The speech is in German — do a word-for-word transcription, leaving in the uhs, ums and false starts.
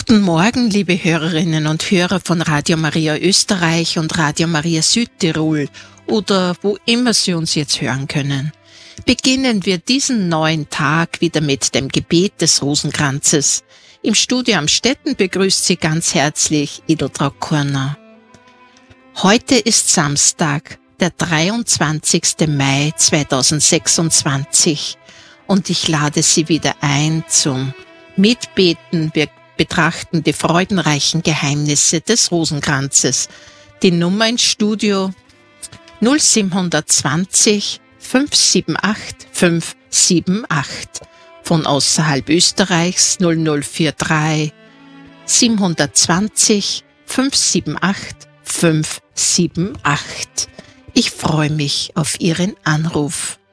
Guten Morgen, liebe Hörerinnen und Hörer von Radio Maria Österreich und Radio Maria Südtirol oder wo immer Sie uns jetzt hören können. Beginnen wir diesen neuen Tag wieder mit dem Gebet des Rosenkranzes. Im Studio Amstetten begrüßt Sie ganz herzlich Edeltraud Kurner. Heute ist Samstag, der dreiundzwanzigster Mai zweitausendsechsundzwanzig und ich lade Sie wieder ein zum Mitbeten. Wir betrachten die freudenreichen Geheimnisse des Rosenkranzes. Die Nummer ins Studio null sieben zwanzig fünf sieben acht fünf sieben acht. Von außerhalb Österreichs null null vier drei sieben zwanzig fünf sieben acht fünf sieben acht. Ich freue mich auf Ihren Anruf.